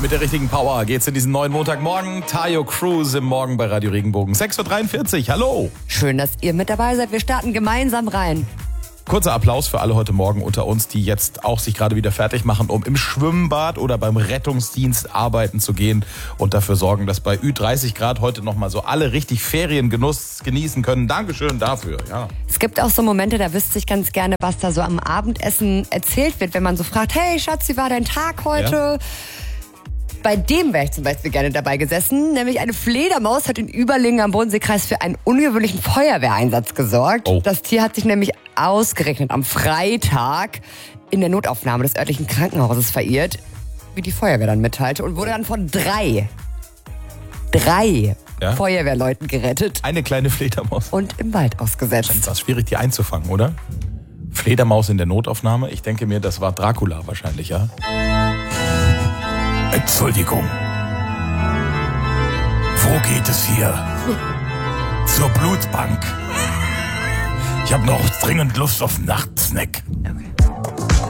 Mit der richtigen Power geht's in diesen neuen Montagmorgen. Tayo Cruz im Morgen bei Radio Regenbogen. 6.43 Uhr, hallo. Schön, dass ihr mit dabei seid. Wir starten gemeinsam rein. Kurzer Applaus für alle heute Morgen unter uns, die jetzt auch sich gerade wieder fertig machen, um im Schwimmbad oder beim Rettungsdienst arbeiten zu gehen und dafür sorgen, dass bei Ü30 Grad heute nochmal so alle richtig Feriengenuss genießen können. Dankeschön dafür, ja. Es gibt auch so Momente, da wüsste ich ganz gerne, was da so am Abendessen erzählt wird, wenn man so fragt, hey Schatz, wie war dein Tag heute? Ja. Bei dem wäre ich zum Beispiel gerne dabei gesessen, nämlich eine Fledermaus hat in Überlingen am Bodenseekreis für einen ungewöhnlichen Feuerwehreinsatz gesorgt. Oh. Das Tier hat sich nämlich ausgerechnet am Freitag in der Notaufnahme des örtlichen Krankenhauses verirrt, wie die Feuerwehr dann mitteilte, und wurde dann von drei Feuerwehrleuten gerettet. Eine kleine Fledermaus. Und im Wald ausgesetzt. Das war schwierig, die einzufangen, oder? Fledermaus in der Notaufnahme? Ich denke mir, das war Dracula wahrscheinlich, ja? Entschuldigung. Wo geht es hier? Zur Blutbank. Ich habe noch dringend Lust auf einen Nachtsnack. Okay.